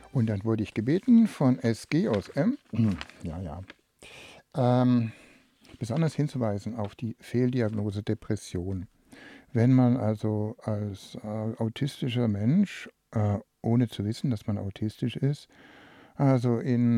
Und dann wurde ich gebeten von SG aus M, ja, ja, ähm, besonders hinzuweisen auf die Fehldiagnose Depression. Wenn man also als autistischer Mensch, ohne zu wissen, dass man autistisch ist, also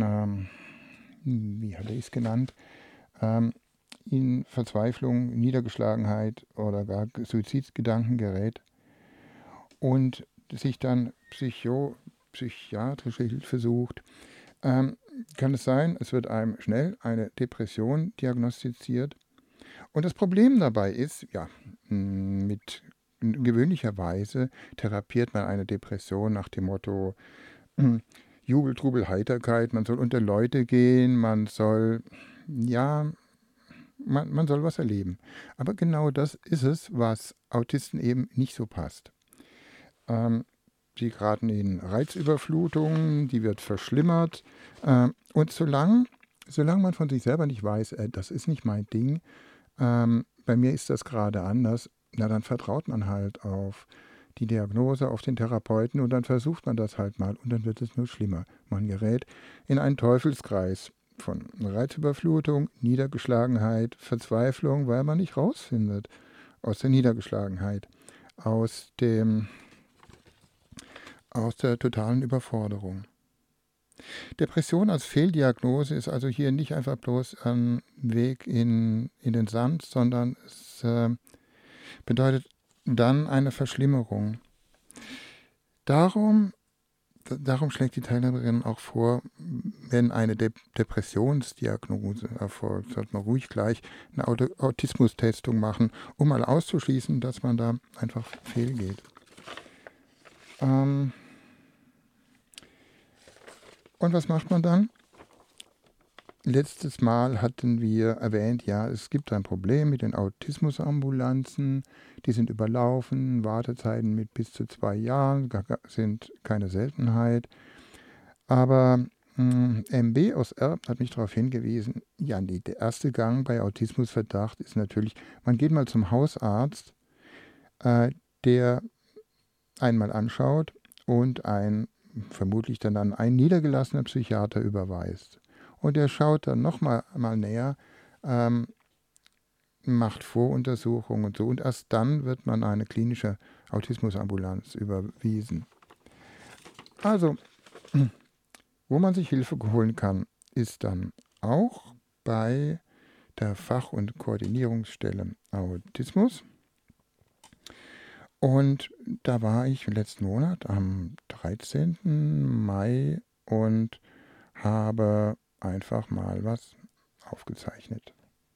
wie hatte ich es genannt, ähm, in Verzweiflung, Niedergeschlagenheit oder gar Suizidgedanken gerät und sich dann psychiatrische Hilfe sucht, kann es sein, es wird einem schnell eine Depression diagnostiziert. Und das Problem dabei ist, ja, mit gewöhnlicherweise therapiert man eine Depression nach dem Motto Jubel, Trubel, Heiterkeit, man soll unter Leute gehen, man soll, ja, man soll was erleben. Aber genau das ist es, was Autisten eben nicht so passt. Sie geraten in Reizüberflutung, die wird verschlimmert. Und solange man von sich selber nicht weiß, das ist nicht mein Ding, bei mir ist das gerade anders, na dann vertraut man halt auf die Diagnose, auf den Therapeuten und dann versucht man das halt mal und dann wird es nur schlimmer. Man gerät in einen Teufelskreis von Reizüberflutung, Niedergeschlagenheit, Verzweiflung, weil man nicht rausfindet aus der Niedergeschlagenheit, aus der totalen Überforderung. Depression als Fehldiagnose ist also hier nicht einfach bloß ein Weg in den Sand, sondern es bedeutet dann eine Verschlimmerung. Darum schlägt die Teilnehmerin auch vor, wenn eine Depressionsdiagnose erfolgt, sollte man ruhig gleich eine Autismustestung machen, um mal auszuschließen, dass man da einfach fehlgeht. Und was macht man dann? Letztes Mal hatten wir erwähnt, ja, es gibt ein Problem mit den Autismusambulanzen. Die sind überlaufen, Wartezeiten mit bis zu 2 Jahren sind keine Seltenheit. Aber MB aus R hat mich darauf hingewiesen, ja, der erste Gang bei Autismusverdacht ist natürlich, man geht mal zum Hausarzt, der einmal anschaut und vermutlich dann ein niedergelassener Psychiater überweist. Und der schaut dann nochmal näher, macht Voruntersuchungen und so. Und erst dann wird man eine klinische Autismusambulanz überwiesen. Also, wo man sich Hilfe holen kann, ist dann auch bei der Fach- und Koordinierungsstelle Autismus. Und da war ich letzten Monat am 13. Mai und habe einfach mal was aufgezeichnet.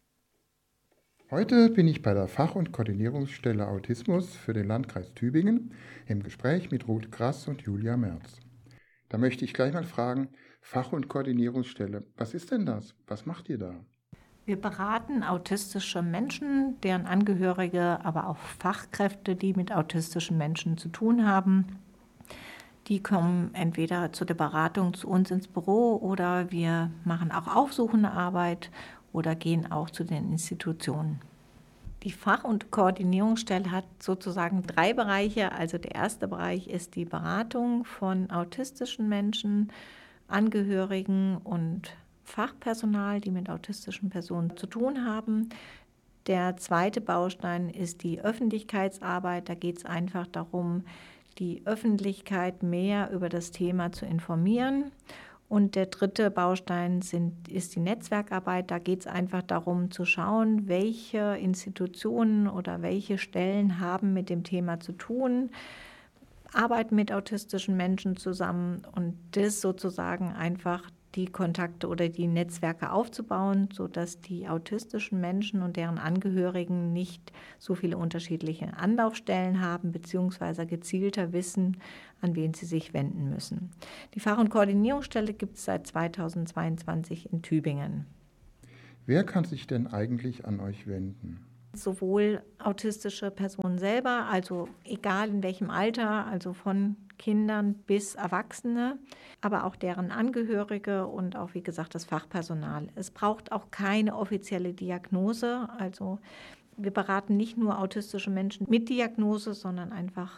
Heute bin ich bei der Fach- und Koordinierungsstelle Autismus für den Landkreis Tübingen im Gespräch mit Ruth Grass und Julia Merz. Da möchte ich gleich mal fragen, Fach- und Koordinierungsstelle, was ist denn das? Was macht ihr da? Wir beraten autistische Menschen, deren Angehörige, aber auch Fachkräfte, die mit autistischen Menschen zu tun haben. Die kommen entweder zu der Beratung zu uns ins Büro oder wir machen auch aufsuchende Arbeit oder gehen auch zu den Institutionen. Die Fach- und Koordinierungsstelle hat sozusagen 3 Bereiche. Also der erste Bereich ist die Beratung von autistischen Menschen, Angehörigen und Fachpersonal, die mit autistischen Personen zu tun haben. Der zweite Baustein ist die Öffentlichkeitsarbeit. Da geht es einfach darum, die Öffentlichkeit mehr über das Thema zu informieren. Und der dritte Baustein ist die Netzwerkarbeit. Da geht es einfach darum zu schauen, welche Institutionen oder welche Stellen haben mit dem Thema zu tun, arbeiten mit autistischen Menschen zusammen und das sozusagen einfach die Kontakte oder die Netzwerke aufzubauen, sodass die autistischen Menschen und deren Angehörigen nicht so viele unterschiedliche Anlaufstellen haben, beziehungsweise gezielter wissen, an wen sie sich wenden müssen. Die Fach- und Koordinierungsstelle gibt es seit 2022 in Tübingen. Wer kann sich denn eigentlich an euch wenden? Sowohl autistische Personen selber, also egal in welchem Alter, also von Kindern bis Erwachsene, aber auch deren Angehörige und auch, wie gesagt, das Fachpersonal. Es braucht auch keine offizielle Diagnose. Also wir beraten nicht nur autistische Menschen mit Diagnose, sondern einfach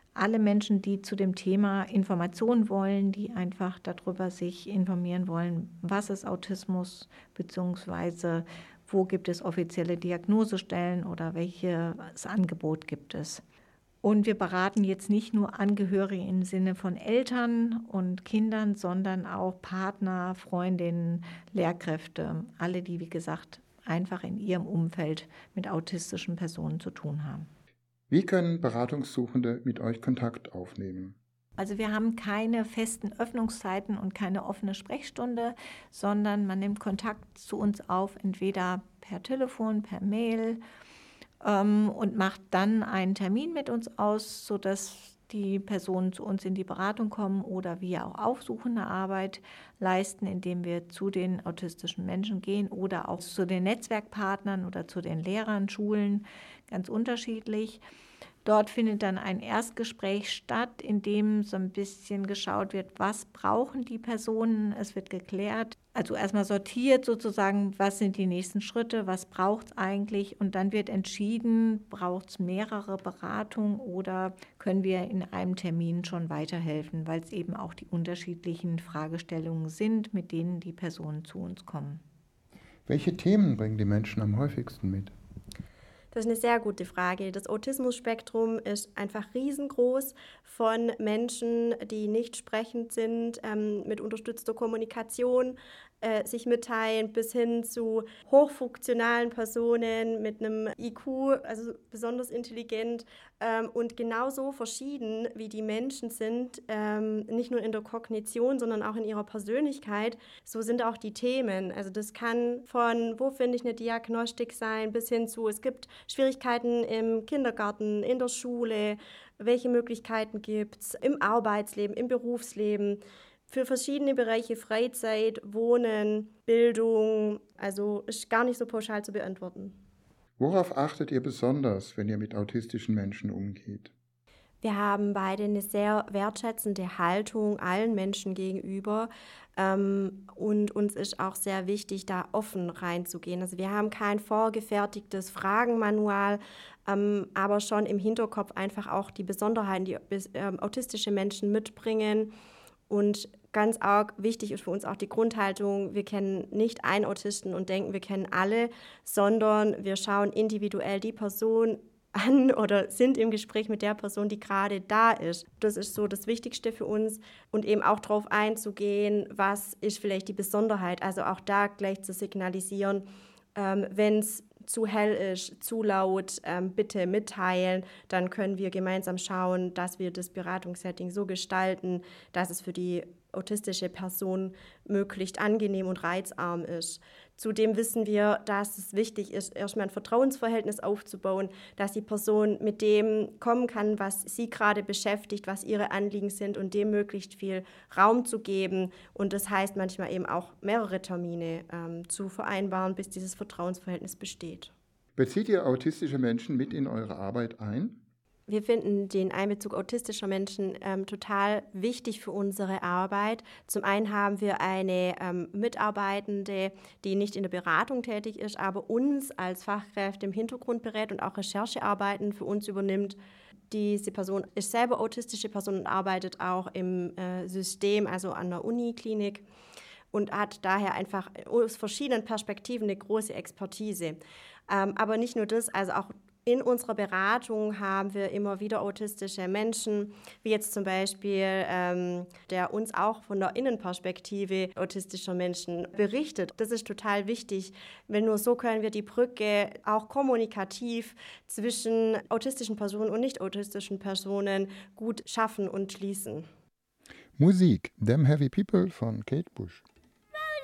alle Menschen, die zu dem Thema Informationen wollen, die einfach darüber sich informieren wollen, was ist Autismus, beziehungsweise wo gibt es offizielle Diagnosestellen oder welches Angebot gibt es. Und wir beraten jetzt nicht nur Angehörige im Sinne von Eltern und Kindern, sondern auch Partner, Freundinnen, Lehrkräfte, alle, die, wie gesagt, einfach in ihrem Umfeld mit autistischen Personen zu tun haben. Wie können Beratungssuchende mit euch Kontakt aufnehmen? Also wir haben keine festen Öffnungszeiten und keine offene Sprechstunde, sondern man nimmt Kontakt zu uns auf, entweder per Telefon, per Mail, und macht dann einen Termin mit uns aus, sodass die Personen zu uns in die Beratung kommen oder wir auch aufsuchende Arbeit leisten, indem wir zu den autistischen Menschen gehen oder auch zu den Netzwerkpartnern oder zu den Lehrern, Schulen, ganz unterschiedlich. Dort findet dann ein Erstgespräch statt, in dem so ein bisschen geschaut wird, was brauchen die Personen. Es wird geklärt, also erstmal sortiert sozusagen, was sind die nächsten Schritte, was braucht es eigentlich, und dann wird entschieden, braucht es mehrere Beratungen oder können wir in einem Termin schon weiterhelfen, weil es eben auch die unterschiedlichen Fragestellungen sind, mit denen die Personen zu uns kommen. Welche Themen bringen die Menschen am häufigsten mit? Das ist eine sehr gute Frage. Das Autismus-Spektrum ist einfach riesengroß, von Menschen, die nicht sprechend sind, mit unterstützter Kommunikation sich mitteilen, bis hin zu hochfunktionalen Personen mit einem IQ, also besonders intelligent, und genauso verschieden wie die Menschen sind, nicht nur in der Kognition, sondern auch in ihrer Persönlichkeit, so sind auch die Themen. Also das kann von, wo finde ich eine Diagnostik sein, bis hin zu, es gibt Schwierigkeiten im Kindergarten, in der Schule, welche Möglichkeiten gibt es im Arbeitsleben, im Berufsleben, für verschiedene Bereiche Freizeit, Wohnen, Bildung, also ist gar nicht so pauschal zu beantworten. Worauf achtet ihr besonders, wenn ihr mit autistischen Menschen umgeht? Wir haben beide eine sehr wertschätzende Haltung allen Menschen gegenüber, und uns ist auch sehr wichtig, da offen reinzugehen. Also wir haben kein vorgefertigtes Fragenmanual, aber schon im Hinterkopf einfach auch die Besonderheiten, die autistische Menschen mitbringen. Und ganz arg wichtig ist für uns auch die Grundhaltung, wir kennen nicht einen Autisten und denken, wir kennen alle, sondern wir schauen individuell die Person an oder sind im Gespräch mit der Person, die gerade da ist. Das ist so das Wichtigste für uns, und eben auch darauf einzugehen, was ist vielleicht die Besonderheit. Also auch da gleich zu signalisieren, wenn es zu hell ist, zu laut, bitte mitteilen. Dann können wir gemeinsam schauen, dass wir das Beratungssetting so gestalten, dass es für die autistische Person möglichst angenehm und reizarm ist. Zudem wissen wir, dass es wichtig ist, erstmal ein Vertrauensverhältnis aufzubauen, dass die Person mit dem kommen kann, was sie gerade beschäftigt, was ihre Anliegen sind, und dem möglichst viel Raum zu geben. Und das heißt manchmal eben auch mehrere Termine zu vereinbaren, bis dieses Vertrauensverhältnis besteht. Bezieht ihr autistische Menschen mit in eure Arbeit ein? Wir finden den Einbezug autistischer Menschen total wichtig für unsere Arbeit. Zum einen haben wir eine Mitarbeitende, die nicht in der Beratung tätig ist, aber uns als Fachkräfte im Hintergrund berät und auch Recherchearbeiten für uns übernimmt. Diese Person ist selber autistische Person und arbeitet auch im System, also an der Uniklinik, und hat daher einfach aus verschiedenen Perspektiven eine große Expertise. Aber nicht nur das, also auch in unserer Beratung haben wir immer wieder autistische Menschen, wie jetzt zum Beispiel, der uns auch von der Innenperspektive autistischer Menschen berichtet. Das ist total wichtig, weil nur so können wir die Brücke auch kommunikativ zwischen autistischen Personen und nicht autistischen Personen gut schaffen und schließen. Musik, Them Heavy People von Kate Bush.